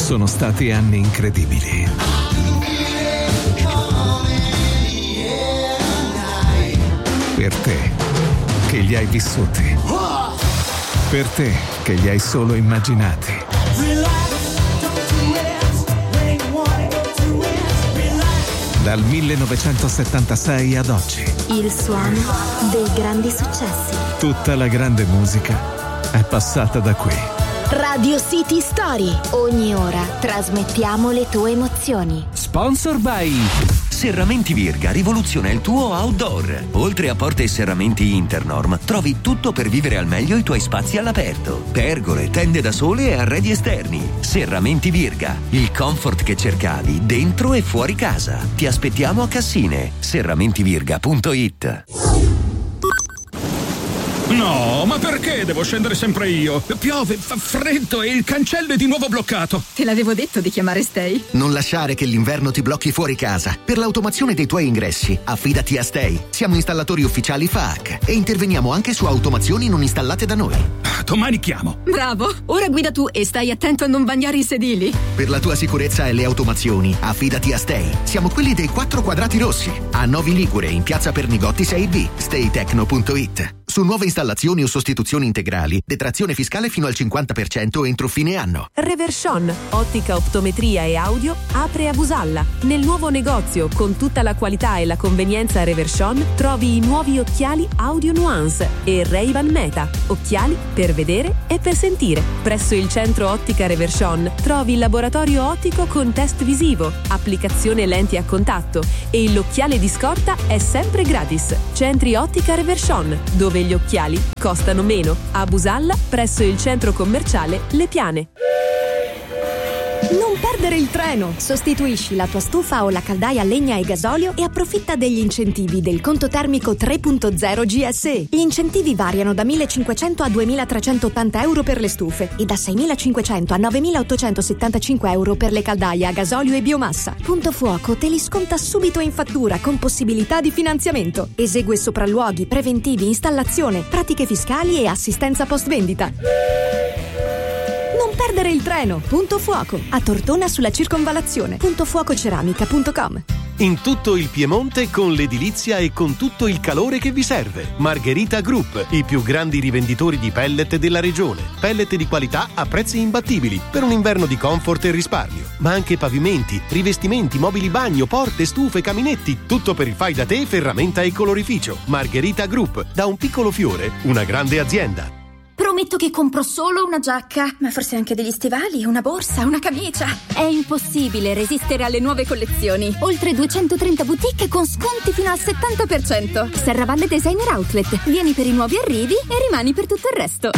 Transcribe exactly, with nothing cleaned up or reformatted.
Sono stati anni incredibili. Per te, che li hai vissuti. Per te, che li hai solo immaginati. Dal millenovecentosettantasei ad oggi. Il suono dei grandi successi. Tutta la grande musica è passata da qui. Radio City Story. Ogni ora trasmettiamo le tue emozioni. Sponsor by Serramenti Virga rivoluziona il tuo outdoor. Oltre a porte e serramenti Internorm, trovi tutto per vivere al meglio i tuoi spazi all'aperto. Pergole, tende da sole e arredi esterni. Serramenti Virga, il comfort che cercavi dentro e fuori casa. Ti aspettiamo a Cassine. serramentivirga punto it. No, ma perché devo scendere sempre io? Piove, fa freddo e il cancello è di nuovo bloccato. Te l'avevo detto di chiamare Stay. Non lasciare che l'inverno ti blocchi fuori casa. Per l'automazione dei tuoi ingressi, affidati a Stay. Siamo installatori ufficiali F A A C e interveniamo anche su automazioni non installate da noi. Domani chiamo. Bravo, ora guida tu e stai attento a non bagnare i sedili. Per la tua sicurezza e le automazioni, affidati a Stay. Siamo quelli dei quattro quadrati rossi. A Novi Ligure, in piazza Pernigotti sei B. staytecno punto it. Su nuove installazioni o sostituzioni integrali, detrazione fiscale fino al cinquanta per cento entro fine anno. Reverchon, ottica, optometria e audio, apre a Busalla. Nel nuovo negozio, con tutta la qualità e la convenienza Reverchon, trovi i nuovi occhiali Audio Nuance e Ray-Ban Meta, occhiali per vedere e per sentire. Presso il centro ottica Reverchon trovi il laboratorio ottico con test visivo, applicazione lenti a contatto e l'occhiale di scorta è sempre gratis. Centri ottica Reverchon, dove gli occhiali costano meno. A Busalla, presso il centro commerciale Le Piane. Non perdere il treno! Sostituisci la tua stufa o la caldaia a legna e gasolio e approfitta degli incentivi del conto termico tre punto zero G S E. Gli incentivi variano da millecinquecento a duemilatrecentottanta euro per le stufe e da seimilacinquecento a novemilaottocentosettantacinque euro per le caldaie a gasolio e biomassa. Punto Fuoco te li sconta subito in fattura con possibilità di finanziamento. Esegue sopralluoghi, preventivi, installazione, pratiche fiscali e assistenza post vendita. Non perdere il treno. Punto Fuoco. A Tortona sulla circonvallazione. puntofuococeramica punto com. In tutto il Piemonte con l'edilizia e con tutto il calore che vi serve. Margherita Group, i più grandi rivenditori di pellet della regione. Pellet di qualità a prezzi imbattibili per un inverno di comfort e risparmio. Ma anche pavimenti, rivestimenti, mobili bagno, porte, stufe, caminetti. Tutto per il fai da te, ferramenta e colorificio. Margherita Group, da un piccolo fiore, una grande azienda. Prometto che compro solo una giacca, ma forse anche degli stivali, una borsa, una camicia. È impossibile resistere alle nuove collezioni. Oltre duecentotrenta boutique con sconti fino al settanta per cento. Serravalle Designer Outlet. Vieni per i nuovi arrivi e rimani per tutto il resto.